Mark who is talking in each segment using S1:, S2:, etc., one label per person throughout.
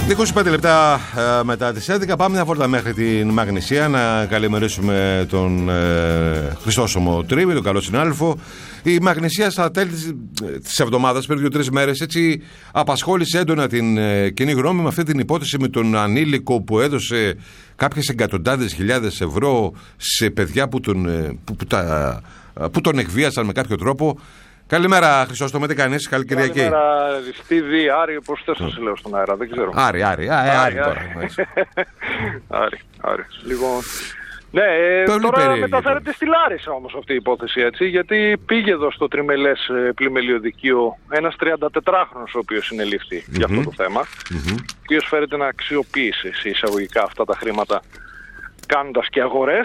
S1: 25 λεπτά μετά τις 11 πάμε μια βόλτα μέχρι την Μαγνησία να καλημερίσουμε τον Χρυσόσωμο Τρίβη, τον καλό συνάδελφο. Η Μαγνησία στα τέλη της εβδομάδας, πριν 2-3 μέρες, έτσι απασχόλησε έντονα την κοινή γνώμη με αυτή την υπόθεση με τον ανήλικο που έδωσε κάποιες εκατοντάδες χιλιάδες ευρώ σε παιδιά που τον εκβίασαν με κάποιο τρόπο. Καλημέρα, Χρυσόστομε, τι κάνεις, καλή Κυριακή.
S2: Καλημέρα, Στίβη, Άρη, πώς θες να σε λέω στον αέρα, δεν ξέρω.
S1: Άρη τώρα.
S2: Άρη. Λοιπόν, ναι, τώρα μεταφέρεται στη Λάρισα όμως αυτή η υπόθεση, έτσι, γιατί πήγε εδώ στο τριμελές πλημελιωδικείο ένας 34χρονος ο οποίος συνελήφθη για αυτό το θέμα, ο οποίος φέρεται να αξιοποίησε σε εισαγωγικά αυτά τα χρήματα κάνοντας και αγορές,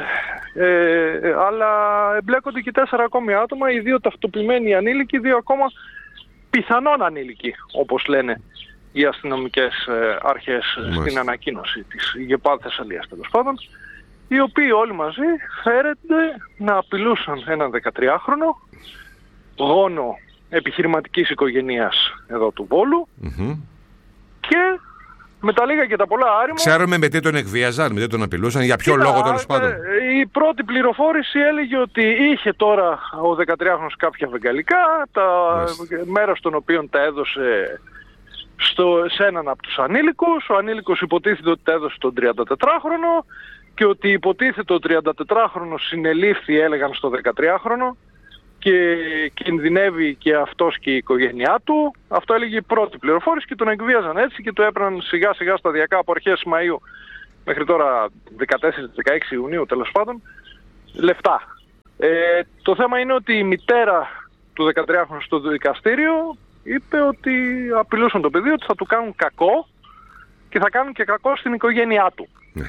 S2: αλλά εμπλέκονται και 4 ακόμη άτομα, οι 2 ταυτοποιημένοι ανήλικοι, 2 ακόμα πιθανόν ανήλικοι, όπως λένε οι αστυνομικές αρχές στην ανακοίνωση της ΓΕΠΑΔ Θεσσαλίας, τέλος πάντων, οι οποίοι όλοι μαζί φέρεται να απειλούσαν έναν 13χρονο, γόνο επιχειρηματικής οικογενείας εδώ του Βόλου, και με τα λίγα και τα πολλά άρημα.
S1: Ξέρουμε με τι τον εκβίαζαν, με τι τον απειλούσαν, για ποιο λόγο τέλος πάντων.
S2: Η πρώτη πληροφόρηση έλεγε ότι είχε τώρα ο 13χρονος κάποια βεγγαλικά, μέρος των οποίων τα έδωσε σε έναν από τους ανήλικους. Ο ανήλικος υποτίθεται ότι τα έδωσε τον 34χρονο και ότι υποτίθεται ο 34χρονος συνελήφθη, έλεγαν, στο 13χρονο και κινδυνεύει και αυτός και η οικογένειά του. Αυτό έλεγε η πρώτη πληροφόρηση και τον εκβίαζαν έτσι και το έπαιρναν σιγά σιγά σταδιακά από αρχές Μαΐου μέχρι τώρα 14-16 Ιουνίου τέλος πάντων λεφτά. Το θέμα είναι ότι η μητέρα του 13χρονου στο δικαστήριο είπε ότι απειλούσαν το παιδί, ότι θα του κάνουν κακό και θα κάνουν και κακό στην οικογένειά του.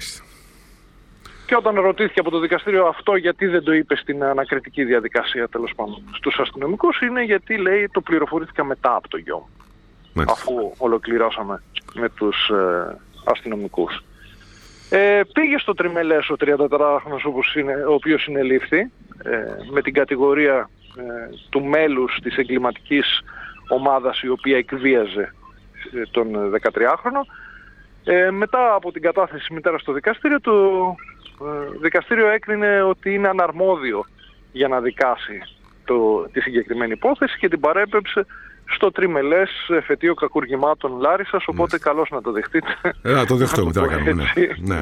S2: Και όταν ρωτήθηκε από το δικαστήριο αυτό γιατί δεν το είπε στην ανακριτική διαδικασία, τέλος πάντων, στους αστυνομικούς, είναι γιατί, λέει, το πληροφορήθηκα μετά από το γιο μου, αφού ολοκληρώσαμε με τους αστυνομικούς. Πήγε στο τριμελές ο 34χρονος ο οποίος συνελήφθη με την κατηγορία του μέλους της εγκληματικής ομάδας η οποία εκβίαζε τον 13χρονο. Μετά από την κατάθεση μητέρα στο δικαστήριο, το δικαστήριο έκρινε ότι είναι αναρμόδιο για να δικάσει τη συγκεκριμένη υπόθεση και την παρέπεψε στο τριμελές εφετείο κακουργημάτων Λάρισσας, οπότε καλώς να το δεχτείτε.
S1: Να το δεχτούμε, τι να κάνουμε. Ναι.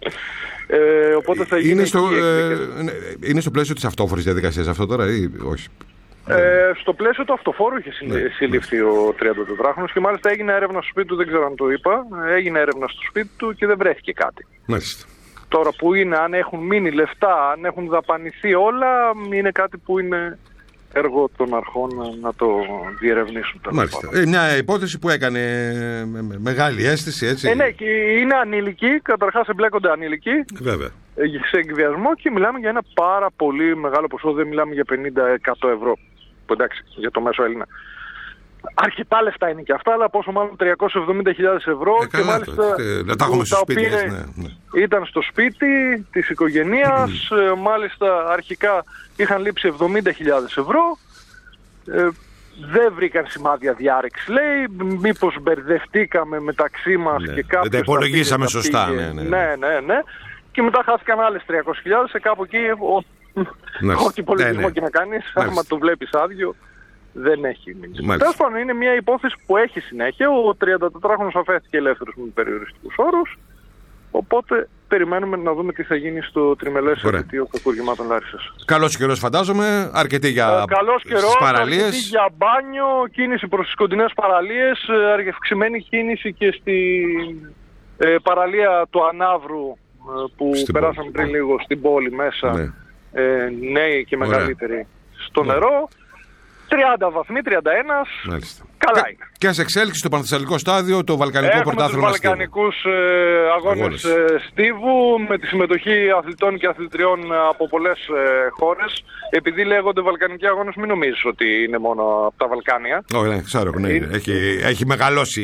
S2: Οπότε θα γίνει
S1: είναι στο πλαίσιο της αυτόφορης διαδικασίας αυτό τώρα ή όχι?
S2: Στο πλαίσιο του αυτοφόρου είχε συλληφθεί ο 34χρονος και μάλιστα έγινε έρευνα στο σπίτι του, δεν ξέρω αν το είπα, έγινε έρευνα στο σπίτι του και δεν βρέθηκε κάτι.
S1: Μάλιστα.
S2: Τώρα που είναι, αν έχουν μείνει λεφτά, αν έχουν δαπανηθεί όλα, είναι κάτι που είναι έργο των αρχών να το διερευνήσουν.
S1: Μάλιστα. Μια υπόθεση που έκανε μεγάλη αίσθηση, έτσι.
S2: Ναι, και είναι ανήλικοι, καταρχάς εμπλέκονται ανήλικοι.
S1: Βέβαια.
S2: Σε εκβιασμό και μιλάμε για ένα πάρα πολύ μεγάλο ποσό, δεν μιλάμε για 50-100 ευρώ. Που εντάξει, για το μέσο Έλληνα. Αρκετά λεφτά είναι και αυτά, αλλά πόσο μάλλον 370.000 ευρώ και μάλιστα
S1: τα έχουμε στο σπίτι,
S2: ήταν στο σπίτι της οικογένειας, μάλιστα αρχικά είχαν λείψει 70.000 ευρώ, δεν βρήκαν σημάδια διάρρηξη, λέει, μήπως μπερδευτήκαμε μεταξύ μας και κάποιος...
S1: Δεν τα υπολογίσαμε σωστά,
S2: ναι. Και μετά χάθηκαν άλλες 300.000 σε κάπου εκεί, ό,τι υπολογισμό και να κάνεις, άμα το βλέπεις άδειο, δεν έχει μείνει. Τέλος πάντων, είναι μια υπόθεση που έχει συνέχεια. Ο 34χρονος αφέθηκε ελεύθερος με περιοριστικούς όρους. Οπότε περιμένουμε να δούμε τι θα γίνει στο τριμελές εφετείο κακουργημάτων Λάρισσας.
S1: Καλός καιρός, φαντάζομαι. Αρκετή για παραλίες.
S2: Αρκετή για μπάνιο, κίνηση προς τις κοντινές παραλίες. Αυξημένη κίνηση και στην παραλία του Ανάβρου που περάσαμε πριν λίγο στην πόλη μέσα. Νέοι και μεγαλύτεροι στο νερό. 30 βαθμοί, 31.
S1: Μάλιστα.
S2: Καλά είναι.
S1: Και σε εξέλιξη στο Πανθεσσαλικό στάδιο, το Βαλκανικό Πρωτάθλημα Στίβου.
S2: Έχουμε τους Βαλκανικούς αγώνες Στίβου με τη συμμετοχή αθλητών και αθλητριών από πολλές χώρες. Επειδή λέγονται Βαλκανικοί αγώνες, μην νομίζεις ότι είναι μόνο από τα Βαλκάνια.
S1: Όχι, ναι, ξέρω. Ναι, έχει μεγαλώσει.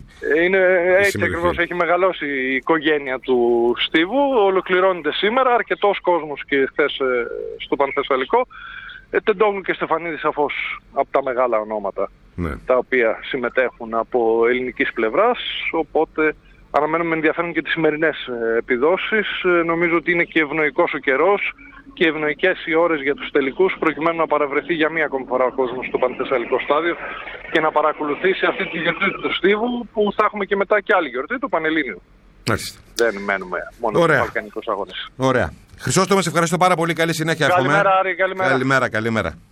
S2: Έτσι ακριβώς, έχει μεγαλώσει η οικογένεια του Στίβου. Ολοκληρώνεται σήμερα. Αρκετός κόσμος και χθες στο Πανθεσσαλικό. Τεντόγλου και Στεφανίδη σαφώς από τα μεγάλα ονόματα τα οποία συμμετέχουν από ελληνικής πλευράς, οπότε αναμένουμε με ενδιαφέρον και τις σημερινές επιδόσεις. Νομίζω ότι είναι και ευνοϊκός ο καιρός και ευνοϊκές οι ώρες για τους τελικούς, προκειμένου να παραβρεθεί για μία ακόμη φορά ο κόσμος στο Πανθεσσαλικό στάδιο και να παρακολουθήσει αυτή τη γιορτή του Στίβου, που θα έχουμε και μετά και άλλη γιορτή, το Πανελλήνιο. Δεν μένουμε μόνο στους Βαλκανικούς αγώνες.
S1: Ωραία. Χρυσόστομε, σε ευχαριστώ πάρα πολύ. Καλή συνέχεια.
S2: Καλημέρα, Άρη.
S1: Καλημέρα.